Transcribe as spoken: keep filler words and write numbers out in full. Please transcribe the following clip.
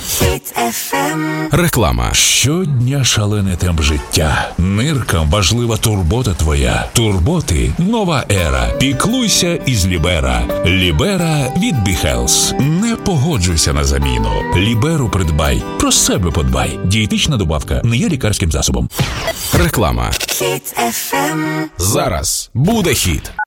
Хіт еф ем. Реклама. Щодня шалений темп життя. Ниркам важлива турбота твоя. Турботи – нова ера. Піклуйся із Лібера. Лібера від Бі-Хелс. Не погоджуйся на заміну. Ліберу придбай. Про себе подбай. Дієтична добавка не є лікарським засобом. Реклама. Хіт еф ем. Зараз буде хіт.